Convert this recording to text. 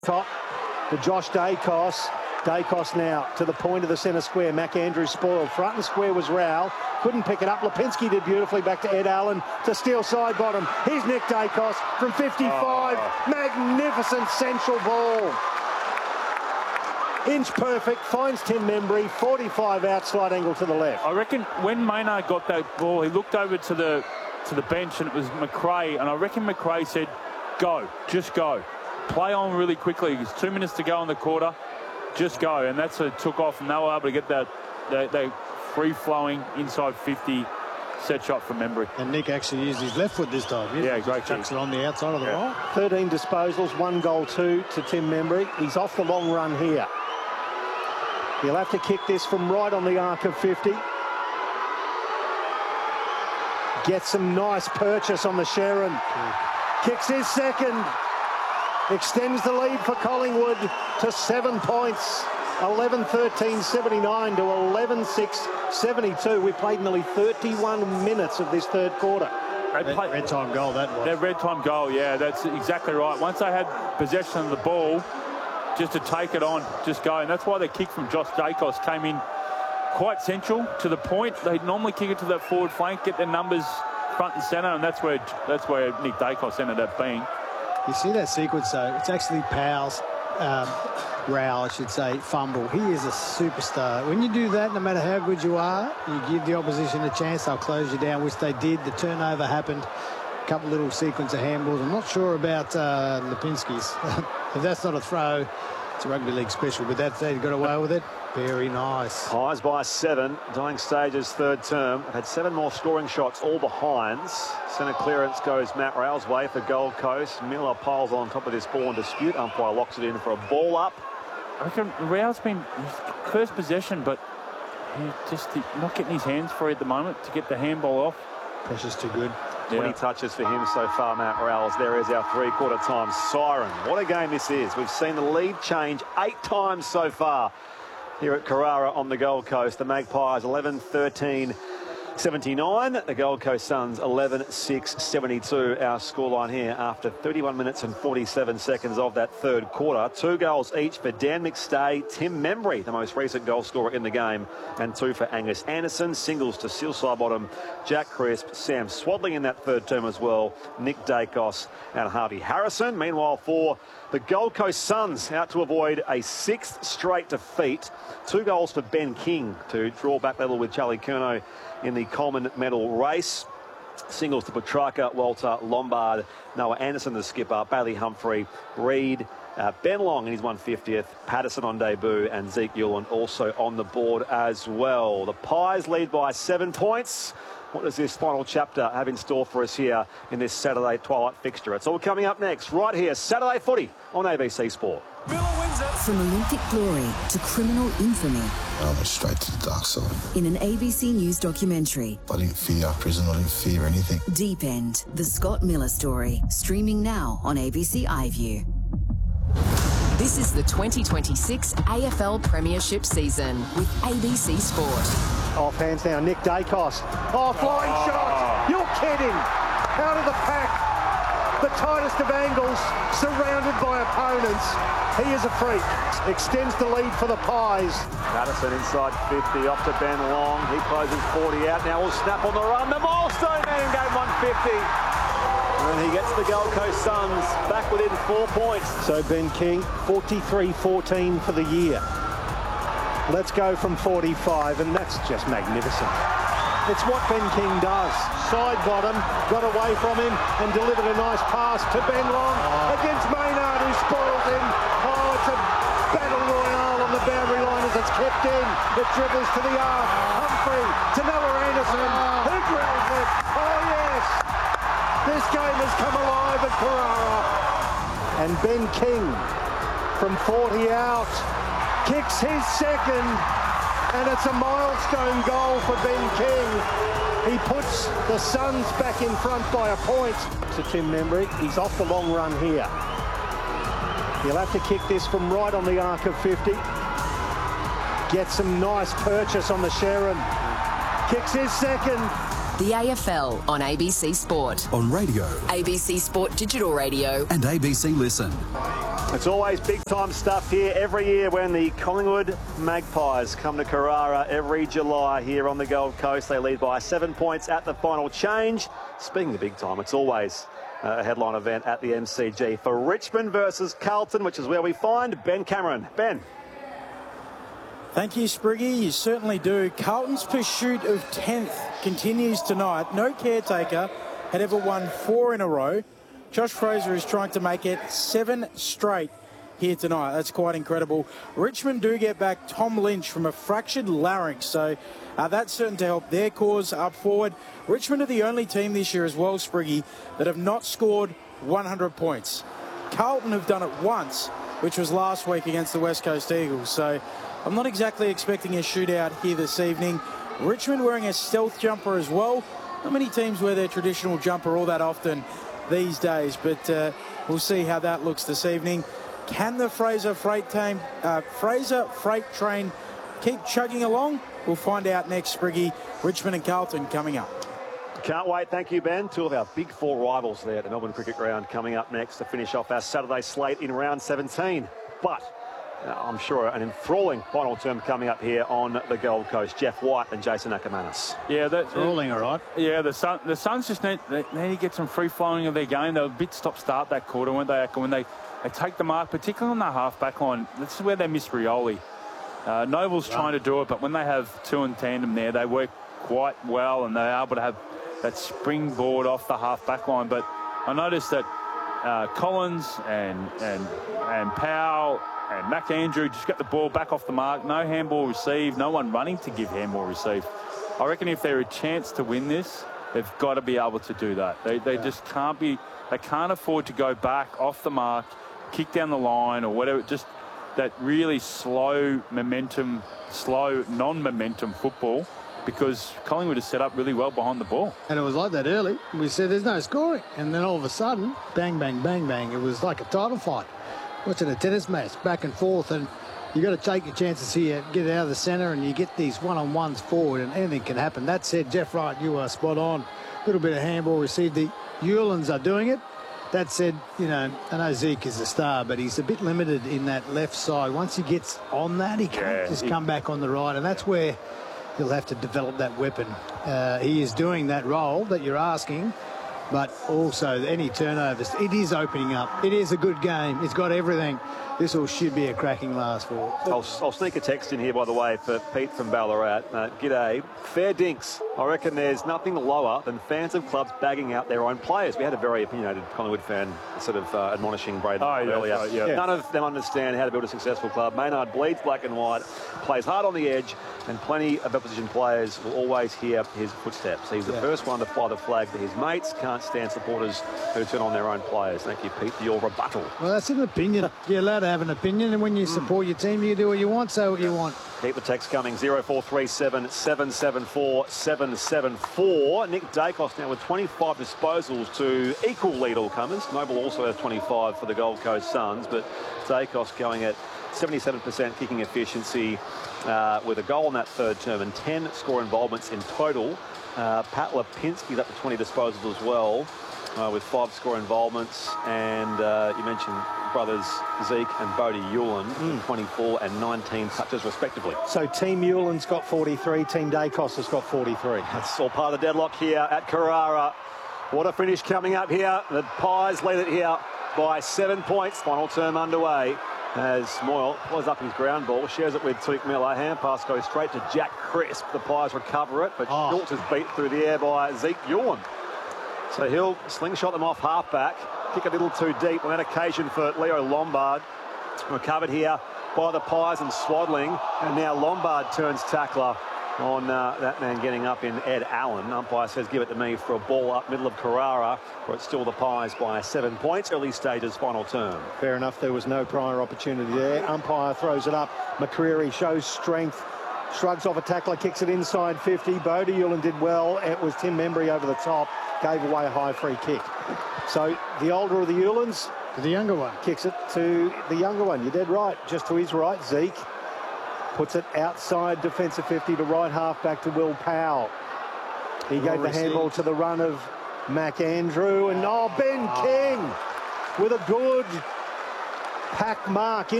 Top to Josh Dacos. Dacos now to the point of the centre square. Mac Andrews spoiled. Front and square was Rowell. Couldn't pick it up. Lipinski did beautifully. Back to Ed Allen to steal side bottom. Here's Nick Dacos from 55. Magnificent central ball. Inch perfect. Finds Tim Membry. 45 outside angle to the left. I reckon when Maynard got that ball, he looked over to the bench and it was McRae. And I reckon McRae said, go, just go. Play on really quickly. There's 2 minutes to go in the quarter. Just go. And that's what took off. And they were able to get that free-flowing inside 50 set shot from Membry. And Nick actually used his left foot this time. Yeah, great. Chucks it on the outside of the roll. 13 disposals, 1 goal, 2 to Tim Membry. He's off the long run here. He'll have to kick this from right on the arc of 50. Gets some nice purchase on the Sharon. Kicks his second. Extends the lead for Collingwood to 7 points. 11-13-79 to 11-6-72. We played nearly 31 minutes of this third quarter. Red time goal, that was. That red time goal, yeah, that's exactly right. Once they had possession of the ball, just to take it on, just go. And that's why the kick from Josh Dacos came in quite central to the point. They normally kick it to that forward flank, get their numbers front and centre, and that's where Nick Dacos ended up being. You see that sequence, though? It's actually Powell's, Rowell, I should say, fumble. He is a superstar. When you do that, no matter how good you are, you give the opposition a chance, they'll close you down, which they did. The turnover happened. A couple little sequence of handballs. I'm not sure about Lipinski's. If that's not a throw, it's a rugby league special. But that they got away with it. Very nice. Pies by 7. Dying Stages third term. Had 7 more scoring shots, all behinds. Centre clearance goes Matt Rowell's way for Gold Coast. Miller piles on top of this ball in dispute. Umpire locks it in for a ball up. I reckon Rowell's been first possession, but he's just not getting his hands free at the moment to get the handball off. Pressure's too good. 20 touches for him so far, Matt Rowell. There is our three-quarter time siren. What a game this is. We've seen the lead change 8 times so far here at Carrara on the Gold Coast. The Magpies 11-13-79. The Gold Coast Suns 11-6-72. Our scoreline here after 31 minutes and 47 seconds of that third quarter. 2 goals each for Dan McStay, Tim Membry, the most recent goal scorer in the game, and 2 for Angus Anderson. Singles to Seal Sidebottom, Jack Crisp, Sam Swadling in that third term as well, Nick Dacos and Harvey Harrison. Meanwhile, for the Gold Coast Suns, out to avoid a 6th straight defeat. 2 goals for Ben King to draw back level with Charlie Curnow in the Coleman medal race. Singles to Petrarca, Walter, Lombard, Noah Anderson, the skipper, Bailey Humphrey, Reid, Ben Long in his 150th, Patterson on debut, and Zeke Ulan also on the board as well. The Pies lead by 7 points. What does this final chapter have in store for us here in this Saturday twilight fixture? It's all coming up next, right here, Saturday Footy on ABC Sport. From Olympic glory to criminal infamy. I went straight to the dark side. In an ABC News documentary. I didn't fear prison, I didn't fear anything. Deep End, the Scott Miller story. Streaming now on ABC iView. This is the 2026 AFL Premiership season with ABC Sport. Off hands now, Nick Dacos. Oh, flying shot! You're kidding! Out of the pack. The tightest of angles, surrounded by opponents. He is a freak. Extends the lead for the Pies. Patterson inside 50, off to Ben Long. He closes 40 out. Now will snap on the run. The milestone man in game 150. And he gets the Gold Coast Suns back within 4 points. So Ben King, 43-14 for the year. Let's go from 45, and that's just magnificent. It's what Ben King does. Side bottom, got away from him and delivered a nice pass to Ben Long against Maynard, who spoils him. Oh, it's a battle royale on the boundary line as it's kept in. It dribbles to the arc. Humphrey to Noah Anderson, who grabs it. Oh, yes. This game has come alive at Carrara. And Ben King from 40 out kicks his second. And it's a milestone goal for Ben King. He puts the Suns back in front by a point. To Tim Membry, he's off the long run here. He'll have to kick this from right on the arc of 50. Gets some nice purchase on the Sharon. Kicks his second. The AFL on ABC Sport. On radio. ABC Sport Digital Radio. And ABC Listen. It's always big-time stuff here every year when the Collingwood Magpies come to Carrara every July here on the Gold Coast. They lead by 7 points at the final change. Speaking of big time, it's always a headline event at the MCG for Richmond versus Carlton, which is where we find Ben Cameron. Ben. Thank you, Spriggy. You certainly do. Carlton's pursuit of 10th continues tonight. No caretaker had ever won 4 in a row. Josh Fraser is trying to make it 7 straight here tonight. That's quite incredible. Richmond do get back Tom Lynch from a fractured larynx, so that's certain to help their cause up forward. Richmond are the only team this year as well, Spriggy, that have not scored 100 points. Carlton have done it once, which was last week against the West Coast Eagles, so I'm not exactly expecting a shootout here this evening. Richmond wearing a stealth jumper as well. Not many teams wear their traditional jumper all that often these days, but we'll see how that looks this evening. Can the Fraser Freight train keep chugging along? We'll find out next, Spriggy. Richmond and Carlton coming up. Can't wait. Thank you, Ben. 2 of our big 4 rivals there at the Melbourne Cricket Ground coming up next to finish off our Saturday slate in round 17. But I'm sure an enthralling final term coming up here on the Gold Coast. Jeff White and Jason Ackermanis. Yeah, that's Rolling, all right. Yeah, the Suns just need to get some free flowing of their game. They were a bit stop-start that quarter, weren't they? When they take the mark, particularly on the half-back line. This is where they miss Rioli. Noble's trying to do it, but when they have 2 in tandem there, they work quite well, and they're able to have that springboard off the half-back line. But I noticed that Collins and Powell and Mac Andrew just got the ball back off the mark. No handball received. No one running to give handball received. I reckon if they're a chance to win this, they've got to be able to do that. They just can't be. They can't afford to go back off the mark, kick down the line or whatever. Just that really slow momentum, slow non-momentum football, because Collingwood is set up really well behind the ball. And it was like that early. We said there's no scoring. And then all of a sudden, bang, bang, bang, bang. It was like a title fight. Watching a tennis match, back and forth. And you got to take your chances here, get it out of the centre, and you get these one-on-ones forward, and anything can happen. That said, Jeff Wright, you are spot on. A little bit of handball received. The Ewlands are doing it. That said, you know, I know Zeke is a star, but he's a bit limited in that left side. Once he gets on that, he can't just come back on the right, and that's where he'll have to develop that weapon. He is doing that role that you're asking, but also any turnovers. It is opening up. It is a good game. It's got everything. This should be a cracking last four. I'll sneak a text in here, by the way, for Pete from Ballarat. G'day. Fair dinks. I reckon there's nothing lower than fans of clubs bagging out their own players. We had a very opinionated Collingwood fan sort of admonishing Braden earlier. Yeah. None of them understand how to build a successful club. Maynard bleeds black and white, plays hard on the edge, and plenty of opposition players will always hear his footsteps. He's the first one to fly the flag to his mates. Can't stand supporters who turn on their own players. Thank you, Pete, for your rebuttal. Well, that's an opinion. You're allowed to have an opinion, and when you support your team, you do what you want, say what you want. Keep the text coming, 0437 774 774. Nick Dacos now with 25 disposals to equal lead all comers. Noble also has 25 for the Gold Coast Suns, but Dacos going at 77% kicking efficiency with a goal in that third term and 10 score involvements in total. Pat Lipinski's up to 20 disposals as well with 5 score involvements, and you mentioned brothers Zeke and Bodie Ewland, 24 and 19 touches respectively. So Team Ewland's got 43, Team Dacos has got 43. That's all part of the deadlock here at Carrara. What a finish coming up here. The Pies lead it here by 7 points. Final term underway as Moyle was up his ground ball, shares it with Tuke Miller. Hand pass goes straight to Jack Crisp. The Pies recover it, but Schultz is beat through the air by Zeke Ewland. So he'll slingshot them off halfback, kick a little too deep on that occasion for Leo Lombard. Recovered here by the Pies and Swaddling, and now Lombard turns tackler on that man getting up in Ed Allen. Umpire says give it to me for a ball up middle of Carrara, where it's still the Pies by 7 points. Early stages, final term. Fair enough, there was no prior opportunity there. Umpire throws it up. McCreary shows strength, shrugs off a tackler, kicks it inside 50. Bodie Ewland did well. It was Tim Membry over the top, gave away a high free kick. So the older of the Ewlands, to the younger one, kicks it to the younger one. You're dead right. Just to his right, Zeke puts it outside defensive 50 to right half back to Will Powell. He gave the handball to the run of Mac Andrew, and Ben King with a good pack mark in